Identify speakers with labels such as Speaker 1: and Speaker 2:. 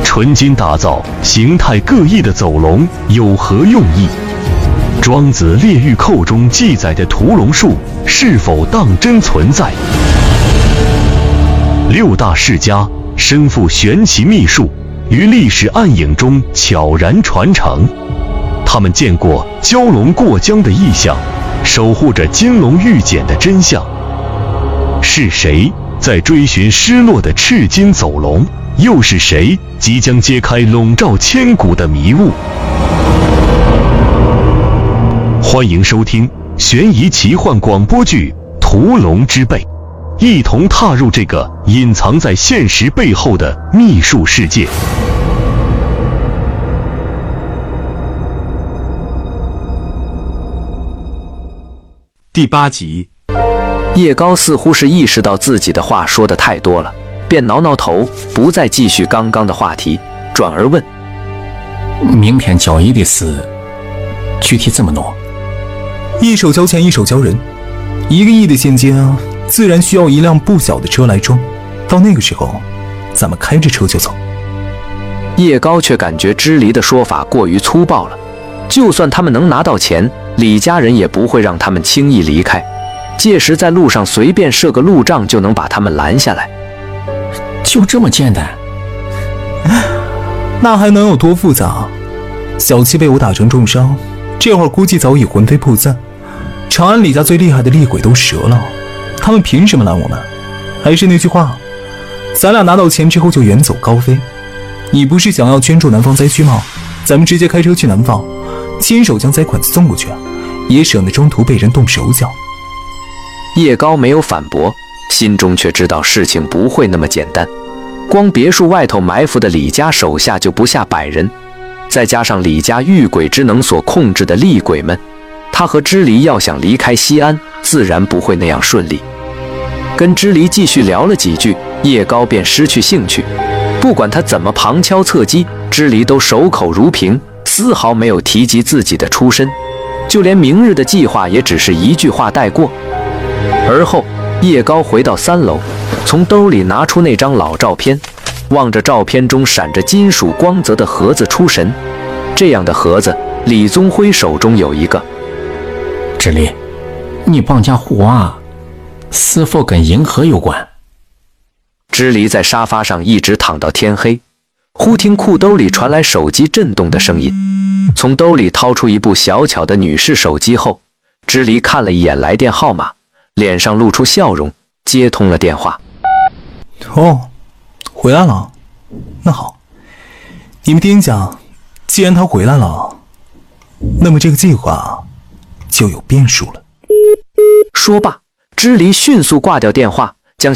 Speaker 1: 纯金打造形态各异的走龙有何用意？庄子《列御寇》中记载的屠龙术是否当真存在？六大世家身负玄奇秘术，于历史暗影中悄然传承。他们见过蛟龙过江的异象，守护着金龙玉简的真相。是谁在追寻失落的赤金走龙？又是谁即将揭开笼罩千古的迷雾？欢迎收听悬疑奇幻广播剧《屠龙之辈》，一同踏入这个隐藏在现实背后的秘术世界。
Speaker 2: 第8集，
Speaker 3: 叶高似乎是意识到自己的话说得太多了，便挠挠头，不再继续刚刚的话题，转而问：
Speaker 4: 明天交易的事具体怎么弄？
Speaker 2: 一手交钱一手交人，1个亿的现金啊，自然需要一辆不小的车来装，到那个时候咱们开着车就走。
Speaker 3: 叶高却感觉支离的说法过于粗暴了，就算他们能拿到钱，李家人也不会让他们轻易离开，届时在路上随便设个路障就能把他们拦下来。
Speaker 4: 就这么简单？
Speaker 2: 那还能有多复杂？小七被我打成重伤，这会儿估计早已魂飞魄散。长安李家最厉害的厉鬼都折了，他们凭什么拦我们？还是那句话，咱俩拿到钱之后就远走高飞。你不是想要圈住南方灾区吗？咱们直接开车去南方，亲手将灾款送过去，也省得中途被人动手脚。
Speaker 3: 叶高没有反驳，心中却知道事情不会那么简单。光别墅外头埋伏的李家手下就不下100人，再加上李家御鬼之能所控制的厉鬼们，他和支离要想离开西安，自然不会那样顺利。跟支离继续聊了几句，叶高便失去兴趣。不管他怎么旁敲侧击，支离都守口如瓶，丝毫没有提及自己的出身，就连明日的计划也只是一句话带过。而后叶高回到3楼，从兜里拿出那张老照片，望着照片中闪着金属光泽的盒子出神。这样的盒子，李宗辉手中有一个。
Speaker 4: 支离，你绑架虎娃，是否跟银河有关？
Speaker 3: 支离在沙发上一直躺到天黑，忽听裤兜里传来手机震动的声音，从兜里掏出一部小巧的女士手机后，支离看了一眼来电号码，脸上露出笑容，接通了电话。
Speaker 2: 哦，回来了。那好，你们丁家既然他回来了，那么这个计划就有变数了。
Speaker 3: 说罢，支离迅速挂掉电话，